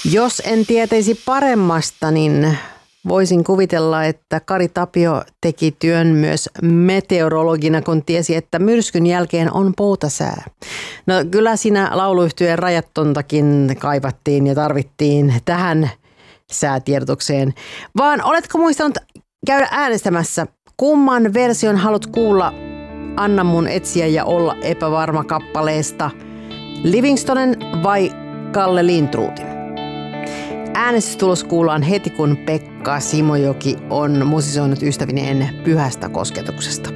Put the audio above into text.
Jos en tietäisi paremmasta, niin voisin kuvitella, että Kari Tapio teki työn myös meteorologina, kun tiesi, että myrskyn jälkeen on poutasää. No kyllä siinä lauluyhtyeen rajattontakin kaivattiin ja tarvittiin tähän säätiedotukseen. Vaan oletko muistanut käydä äänestämässä? Kumman version haluat kuulla Anna mun etsiä ja olla epävarma kappaleesta? Livingstonen vai Kalle Lindroothin? Äänestystulos kuullaan heti, kun Pekka Simojoki on musisoinut ystävineen Pyhästä kosketuksesta.